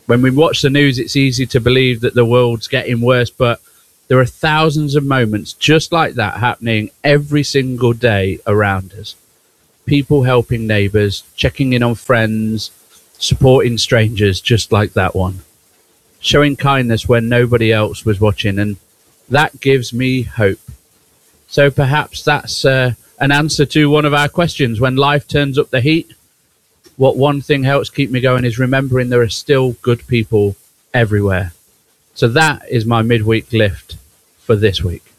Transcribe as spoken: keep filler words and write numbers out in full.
When we watch the news, it's easy to believe that the world's getting worse, but there are thousands of moments just like that happening every single day around us. People helping neighbours, checking in on friends, supporting strangers just like that one. Showing kindness when nobody else was watching, and that gives me hope. So perhaps that's uh, an answer to one of our questions. When life turns up the heat, what one thing helps keep me going is remembering there are still good people everywhere. So that is my midweek lift for this week.